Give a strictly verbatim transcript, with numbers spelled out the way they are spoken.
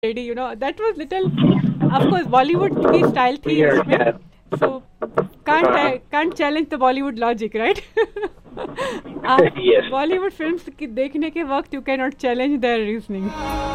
lady, you know, that was little, of course, Bollywood की style थी Weird, उसमें, yeah. so can't Uh-huh. can't challenge the Bollywood logic, right? आप Yes. Bollywood films की देखने के वक्त you cannot challenge their reasoning.